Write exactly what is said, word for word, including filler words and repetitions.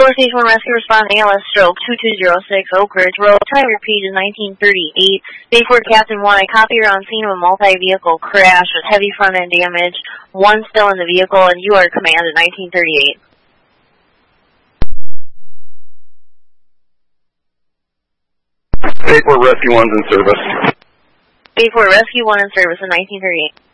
Station one Rescue responding A L S stroke two two zero six Oak Ridge Road. Time repeat is nineteen thirty-eight. Bayport Captain one, I copy you're on scene of a multi-vehicle crash with heavy front-end damage. One still in the vehicle, and you are command at nineteen thirty-eight. Bayport Rescue one's in service. Bayport Rescue one in service at nineteen thirty-eight.